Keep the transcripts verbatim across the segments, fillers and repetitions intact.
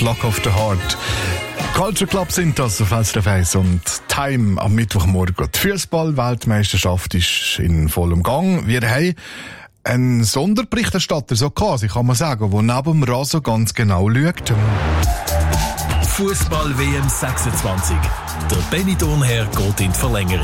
Clock of the Heart. Culture Club sind das auf S R F eins und Time am Mittwochmorgen. Die Fußball-Weltmeisterschaft ist in vollem Gang. Wir haben einen Sonderberichterstatter, so quasi, kann man sagen, der neben dem Rasen ganz genau schaut. Fußball-W M sechsundzwanzig. Der Benny Thurnherr geht in die Verlängerung.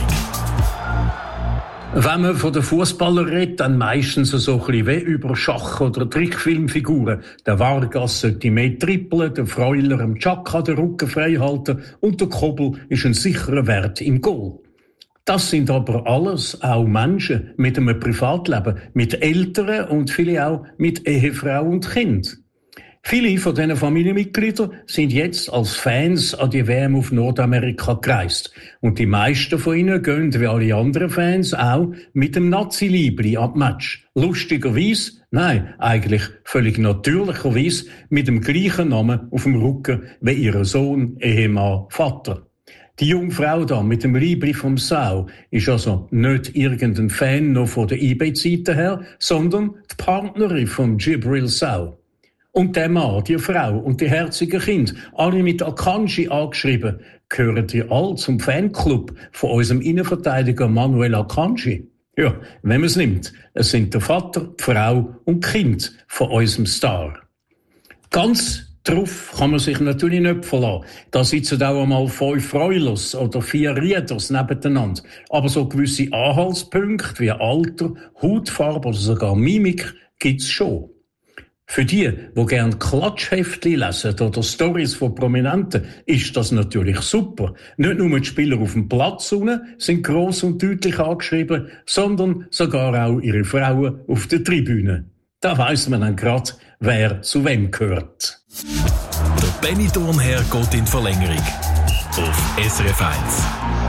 Wenn man von den Fußballern redet, dann meistens so ein bisschen wie über Schach- oder Trickfilmfiguren. Der Vargas sollte mehr trippeln, der Freuler am Chaka den Rücken frei halten und der Kobel ist ein sicherer Wert im Goal. Das sind aber alles auch Menschen mit einem Privatleben, mit Eltern und viele auch mit Ehefrau und Kind. Viele von diesen Familienmitgliedern sind jetzt als Fans an die W M auf Nordamerika gereist. Und die meisten von ihnen gehen, wie alle anderen Fans, auch mit dem Nazi-Liebli am Match. Lustigerweise, nein, eigentlich völlig natürlicherweise, mit dem gleichen Namen auf dem Rücken wie ihr Sohn, Ehemann, Vater. Die junge Frau da mit dem Liebli vom Sau ist also nicht irgendein Fan noch von der eBay-Zeiten her, sondern die Partnerin von Gibril Sau. Und der Mann, die Frau und die herzigen Kinder, alle mit Akanji angeschrieben, gehören die alle zum Fanclub von unserem Innenverteidiger Manuel Akanji. Ja, wenn man es nimmt, es sind der Vater, die Frau und die Kind von unserem Star. Ganz drauf kann man sich natürlich nicht verlassen. Da sitzen auch einmal fünf Freulers oder vier Rieders nebeneinander. Aber so gewisse Anhaltspunkte wie Alter, Hautfarbe oder sogar Mimik gibt's schon. Für die, die gerne Klatschheftchen lesen oder Stories von Prominenten, ist das natürlich super. Nicht nur die Spieler auf dem Platz unten sind gross und deutlich angeschrieben, sondern sogar auch ihre Frauen auf der Tribüne. Da weiss man dann gerade, wer zu wem gehört. Der Benny Thurnherr geht in die Verlängerung. Auf S R F eins.